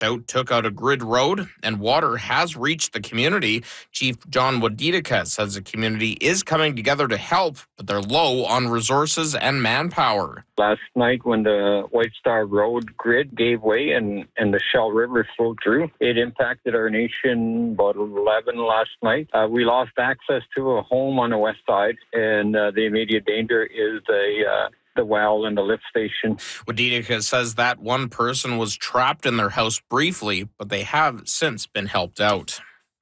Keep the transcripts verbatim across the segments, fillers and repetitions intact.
Out took out a grid road, and water has reached the community. Chief John Wadidika says the community is coming together to help, but they're low on resources and manpower. Last night when the White Star Road grid gave way and, and the Shell River flowed through, it impacted our nation about eleven last night. Uh, we lost access to a home on the west side, and uh, the immediate danger is the uh, the well and the lift station. Wadidika says that one person was trapped in their house briefly, but they have since been helped out.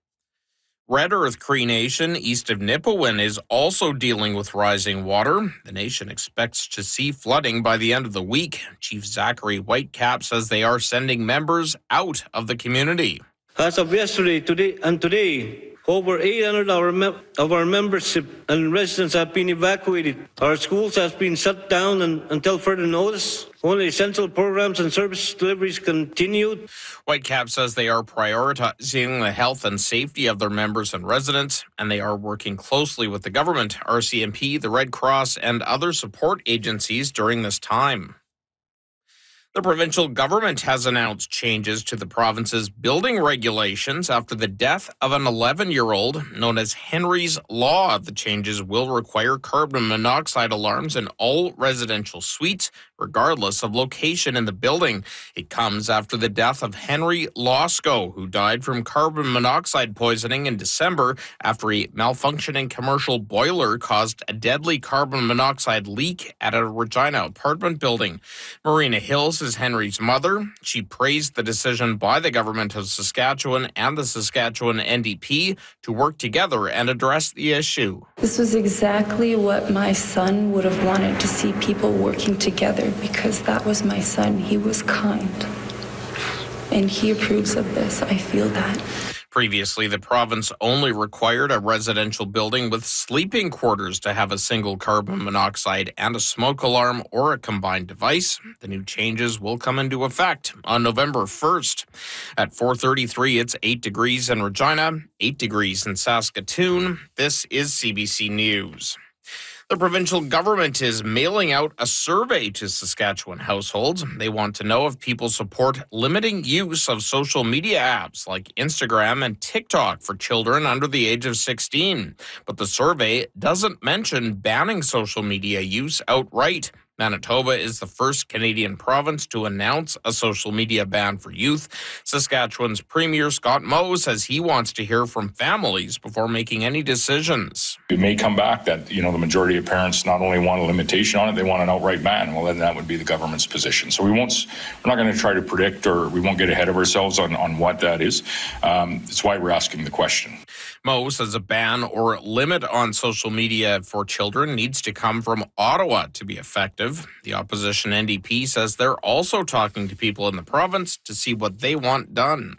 Red Earth Cree Nation east of Nipawin is also dealing with rising water. The nation expects to see flooding by the end of the week. Chief Zachary Whitecap says they are sending members out of the community. As of yesterday, today, and today, over eight hundred of our, mem- of our membership and residents have been evacuated. Our schools have been shut down and, until further notice. Only essential programs and service deliveries continued. Whitecap says they are prioritizing the health and safety of their members and residents, and they are working closely with the government, R C M P, the Red Cross, and other support agencies during this time. The provincial government has announced changes to the province's building regulations after the death of an eleven-year-old known as Henry's Law. The changes will require carbon monoxide alarms in all residential suites, regardless of location in the building. It comes after the death of Henry Losco, who died from carbon monoxide poisoning in December after a malfunctioning commercial boiler caused a deadly carbon monoxide leak at a Regina apartment building. Marina Hills is Henry's mother. She praised the decision by the government of Saskatchewan and the Saskatchewan N D P to work together and address the issue. This was exactly what my son would have wanted to see, people working together, because that was my son. He was kind. And he approves of this. I feel that. Previously, the province only required a residential building with sleeping quarters to have a single carbon monoxide and a smoke alarm or a combined device. The new changes will come into effect on November first. At four thirty-three, it's eight degrees in Regina, eight degrees in Saskatoon. This is C B C News. The provincial government is mailing out a survey to Saskatchewan households. They want to know if people support limiting use of social media apps like Instagram and TikTok for children under the age of sixteen. But the survey doesn't mention banning social media use outright. Manitoba is the first Canadian province to announce a social media ban for youth. Saskatchewan's Premier Scott Moe says he wants to hear from families before making any decisions. It may come back that, you know, the majority of parents not only want a limitation on it, they want an outright ban. Well, then that would be the government's position. So we won't, we're not going to try to predict, or we won't get ahead of ourselves on, on what that is. Um, that's why we're asking the question. Moe says a ban or limit on social media for children needs to come from Ottawa to be effective. The opposition N D P says they're also talking to people in the province to see what they want done.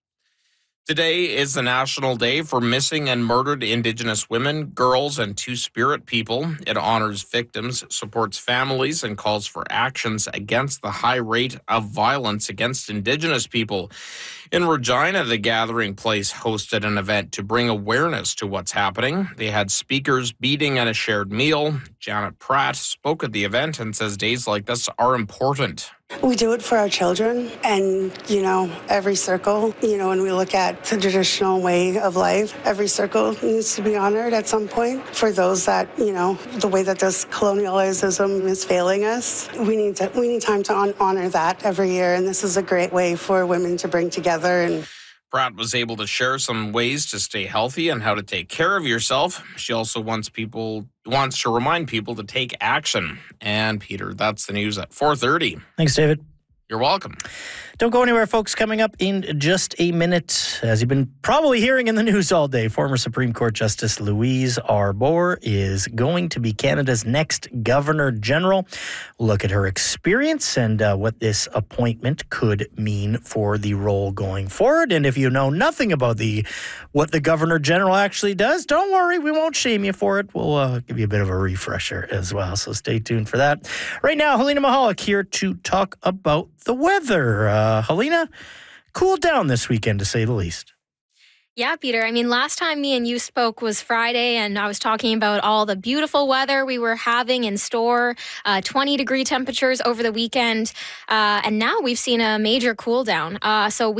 Today is the National Day for Missing and Murdered Indigenous Women, Girls, and Two-Spirit People. It honors victims, supports families, and calls for actions against the high rate of violence against Indigenous people. In Regina, the Gathering Place hosted an event to bring awareness to what's happening. They had speakers, beating, and a shared meal. Janet Pratt spoke at the event and says days like this are important. We do it for our children, and, you know, every circle, you know, when we look at the traditional way of life, every circle needs to be honored at some point. For those that, you know, the way that this colonialism is failing us, we need to, we need time to on, honor that every year, and this is a great way for women to bring together. And Pratt was able to share some ways to stay healthy and how to take care of yourself. She also wants people wants to remind people to take action. And Peter, that's the news at four thirty. Thanks, David. You're welcome. Don't go anywhere, folks. Coming up in just a minute, as you've been probably hearing in the news all day, former Supreme Court Justice Louise Arbour is going to be Canada's next Governor General. We'll look at her experience and uh, what this appointment could mean for the role going forward. And if you know nothing about the what the Governor General actually does, don't worry, we won't shame you for it. We'll uh, give you a bit of a refresher as well. So stay tuned for that. Right now, Helena Mahalik here to talk about the weather. Uh, Helena, cooled down this weekend, to say the least. Yeah, Peter. I mean, last time me and you spoke was Friday, and I was talking about all the beautiful weather we were having in store, uh, twenty degree temperatures over the weekend. Uh, and now we've seen a major cool down. Uh, so we